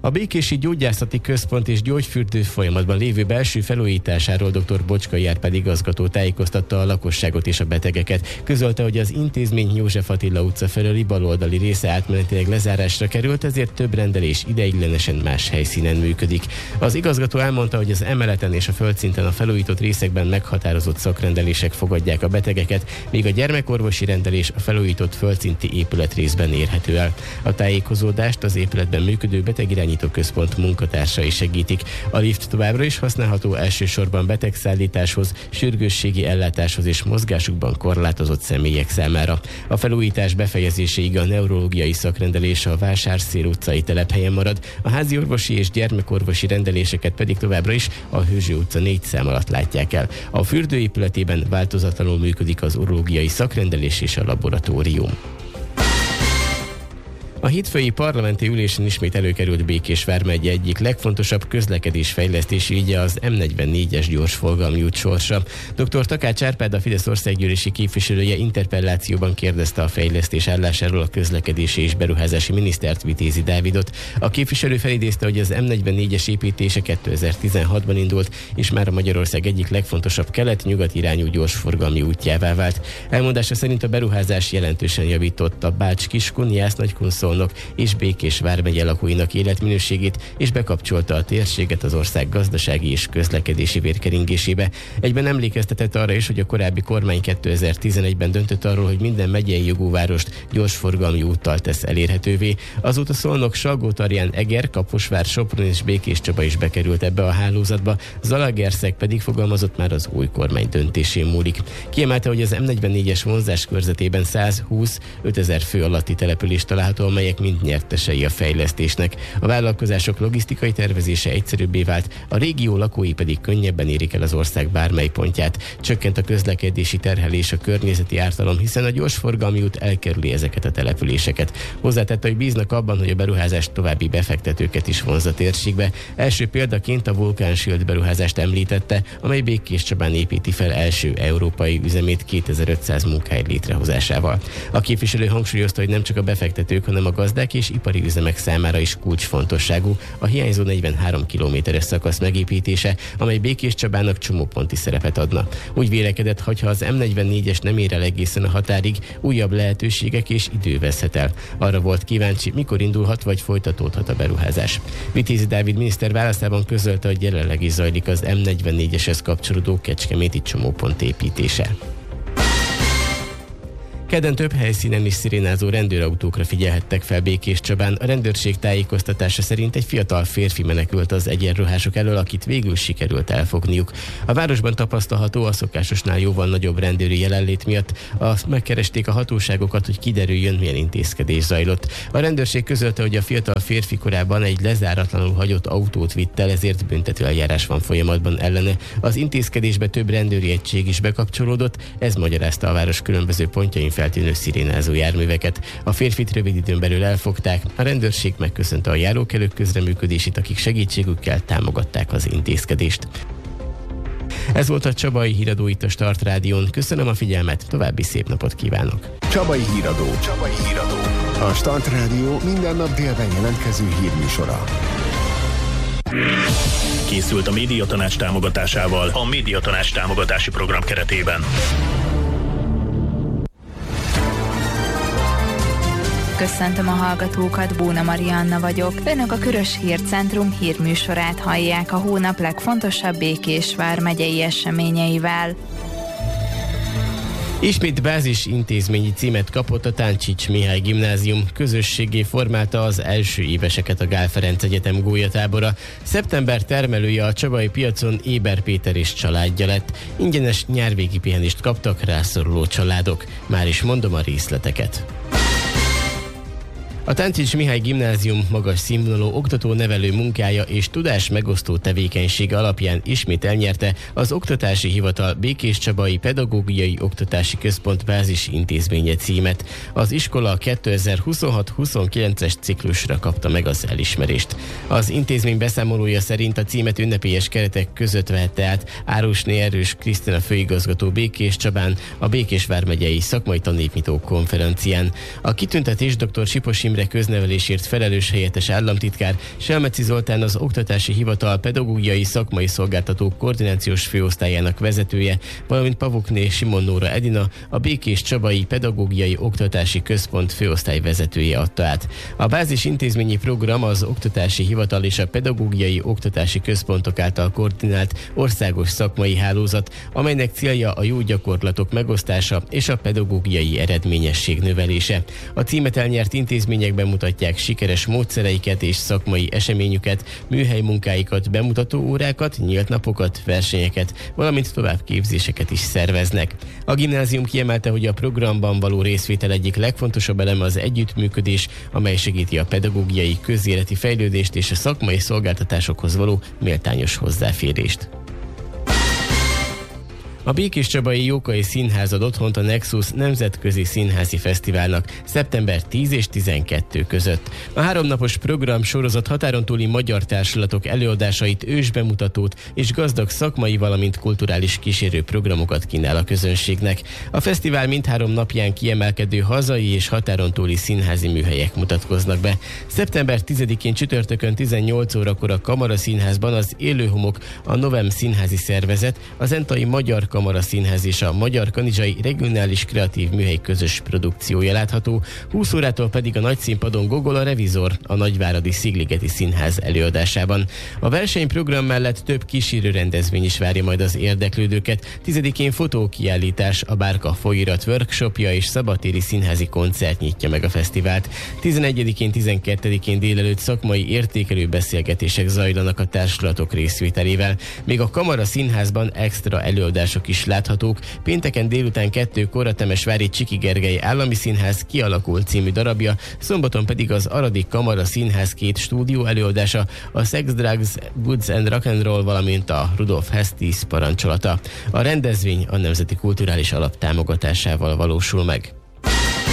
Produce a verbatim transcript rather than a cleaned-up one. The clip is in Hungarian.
A Békési Gyógyászati Központ és Gyógyfürdő folyamatban lévő belső felújításáról dr. Bocskai Árpád igazgató tájékoztatta a lakosságot és a betegeket. Közölte, hogy az intézmény József Attila utca felőli baloldali része átmenetileg lezárásra került, ezért több rendelés ideiglenesen más helyszínen működik. Az igazgató elmondta, hogy az emeleten és a földszinten a felújított részekben meghatározott szakrendelések fogadják a betegeket, míg a gyermekorvosi rendelés a felújított földszinti épületrészben érhető el. A tájékozódást az épületben működő betegirányító központ munkatársai segítik. A lift továbbra is használható elsősorban betegszállításhoz, sürgősségi ellátáshoz és mozgásukban korlátozott személyek számára. A felújítás befejezéséig a neurológiai szakrendelés a Vásárszél utcai telephelyen marad, a háziorvosi és gyermekorvosi rendeléseket pedig továbbra is a Hőzső utca négy szám alatt látják el. A fürdőépületében változatlanul működik az urológiai szakrendelés és a laboratórium. A hétfői parlamenti ülésen ismét előkerült Békés vármegye egyik legfontosabb közlekedésfejlesztési ügye az M negyvennégyes gyorsforgalmi út sorsa. dr. Takács Árpád, a Fidesz országgyűlési képviselője interpellációban kérdezte a fejlesztés állásáról a közlekedési és beruházási minisztert, Vitézi Dávidot. A képviselő felidézte, hogy az M negyvennégyes építése kétezer-tizenhatban indult, és már a Magyarország egyik legfontosabb kelet-nyugat irányú gyorsforgalmi útjává vált. Elmondása szerint a beruházás jelentősen javította Bács-Kiskun, Jász-Nagykunszolnok és Békés vármegye lakóinak életminőségét, és bekapcsolta a térséget az ország gazdasági és közlekedési vérkeringésébe. Egyben emlékeztetett arra is, hogy a korábbi kormány kétezer-tizenegyben döntött arról, hogy minden megyei jogú várost gyorsforgalmi úttal tesz elérhetővé. Azóta Szolnok, Salgótarján, Eger, Kaposvár, Sopron és Békéscsaba is bekerült ebbe a hálózatba, Zalaegerszeg pedig fogalmazott, már az új kormány döntésén múlik. Kiemelte, hogy az M negyvennégyes vonzás körzetében százhúsz-ötezer fő alatti település található, amelyek mind nyertesei a fejlesztésnek. A vállalkozások logisztikai tervezése egyszerűbbé vált, a régió lakói pedig könnyebben érik el az ország bármely pontját. Csökkent a közlekedési terhelés, a környezeti ártalom, hiszen a gyorsforgalmi út elkerüli ezeket a településeket. Hozzátette, hogy bíznak abban, hogy a beruházás további befektetőket is vonz a térségbe. Első példaként a Vulcan Shield beruházást említette, amely Békéscsabán építi fel első európai üzemét kétezer-ötszáz munkahely létrehozásával. A képviselő hangsúlyozta, hogy nem csak a befektetők, hanem a gazdák és ipari üzemek számára is kulcsfontosságú a hiányzó negyvenhárom kilométeres szakasz megépítése, amely Békéscsabának csomóponti szerepet adna. Úgy vélekedett, hogyha az M negyvennégyes nem ér el egészen a határig, újabb lehetőségek és idő veszhet el. Arra volt kíváncsi, mikor indulhat vagy folytatódhat a beruházás. Vitézi Dávid miniszter válaszában közölte, hogy jelenleg is zajlik az M negyvennégyeshez kapcsolódó kecskeméti csomópont építése. Kedden több helyszínen is szirénázó rendőrautókra figyelhettek fel Békéscsabán. A rendőrség tájékoztatása szerint egy fiatal férfi menekült az egyenruhások elől, akit végül sikerült elfogniuk. A városban tapasztalható a szokásosnál jóval nagyobb rendőri jelenlét miatt azt megkeresték a hatóságokat, hogy kiderüljön, milyen intézkedés zajlott. A rendőrség közölte, hogy a fiatal férfi korábban egy lezáratlanul hagyott autót vitt el, ezért büntetőeljárás van folyamatban ellene. Az intézkedésbe több rendőri egység is bekapcsolódott, ez magyarázta a város különböző pontjain feltűnő szirénázó járműveket. A férfit rövid időn belül elfogták, a rendőrség megköszönte a járókelők közreműködését, akik segítségükkel támogatták az intézkedést. Ez volt a Csabai Híradó itt a Start Rádión. Köszönöm a figyelmet, további szép napot kívánok! Csabai Híradó. Csabai Híradó. A Start Rádió minden nap délben jelentkező hírműsora. Készült a Médiatanács támogatásával a Médiatanács támogatási program keretében. Köszöntöm a hallgatókat, Bóna Marianna vagyok. Önök a Körös Hírcentrum hírműsorát hallják a hónap legfontosabb Békés vármegyei eseményeivel. Ismét bázis intézményi címet kapott a Táncsics Mihály Gimnázium. Közösségé formálta az első éveseket a Gál Ferenc Egyetem gólyatábora. Szeptember termelője a csabai piacon Éber Péter és családja lett. Ingyenes nyárvégi pihenést kaptak rászoruló családok. Már is mondom a részleteket. A Táncsics Mihály Gimnázium magas színvonalú oktató-nevelő munkája és tudás megosztó tevékenysége alapján ismét elnyerte az Oktatási Hivatal Békéscsabai Pedagógiai Oktatási Központ bázis intézménye címet. Az iskola kétezer-huszonhat-huszonkilences ciklusra kapta meg az elismerést. Az intézmény beszámolója szerint a címet ünnepélyes keretek között vehette át Árusné Erős Krisztina főigazgató Békéscsabán a Békés vármegyei szakmai tanépító konferencián. A kitüntetés dr. Siposi Imre köznevelésért felelős helyettes államtitkár, Selmeci Zoltán az Oktatási Hivatal pedagógiai szakmai szolgáltatók koordinációs főosztályának vezetője, valamint Pavukné Simon Nóra Edina, a Békés Csabai Pedagógiai Oktatási Központ főosztály vezetője adta át. A bázis intézményi program az Oktatási Hivatal és a Pedagógiai Oktatási Központok által koordinált országos szakmai hálózat, amelynek célja a jó gyakorlatok megosztása és a pedagógiai eredményesség növelése. A címet elnyert intézmények bemutatják sikeres módszereiket és szakmai eseményüket, műhelymunkáikat, bemutató órákat, nyílt napokat, versenyeket, valamint továbbképzéseket is szerveznek. A gimnázium kiemelte, hogy a programban való részvétel egyik legfontosabb eleme az együttműködés, amely segíti a pedagógiai, közéleti fejlődést és a szakmai szolgáltatásokhoz való méltányos hozzáférést. A Békéscsabai Jókai Színház ad otthont a Nexus Nemzetközi Színházi Fesztiválnak szeptember tíz és tizenkettő között. A háromnapos program sorozat határon túli magyar társulatok előadásait, ősbemutatót és gazdag szakmai, valamint kulturális kísérő programokat kínál a közönségnek. A fesztivál mindhárom napján kiemelkedő hazai és határon túli színházi műhelyek mutatkoznak be. szeptember tizedikén csütörtökön tizennyolc órakor a Kamara Színházban az Élőhomok, a Novem Színházi Szervezet, az Entai Magyar Kamara Színház és a Magyar Kanizsai Regionális Kreatív Műhely közös produkciója látható, húsz órától pedig a nagyszínpadon Gogol a Revizor, a Nagyváradi Szigligeti Színház előadásában. A versenyprogram mellett több kísérő rendezvény is várja majd az érdeklődőket. Tizedikén fotókiállítás, a Bárka Folyóirat workshopja és szabadtéri színházi koncert nyitja meg a fesztivált. tizenegyedikén, tizenkettedikén délelőtt szakmai értékelő beszélgetések zajlanak a társulatok részvételével. Még a Kamara Színházban extra előadások is láthatók. Pénteken délután kettőkor a Temesvári Csiki Gergely Állami Színház Kialakul című darabja, szombaton pedig az Aradi Kamara Színház két stúdió előadása, a Sex, Drugs, Goods and Rock'n'Roll, valamint a Rudolf Hess tíz parancsolata. A rendezvény a Nemzeti Kulturális Alap támogatásával valósul meg.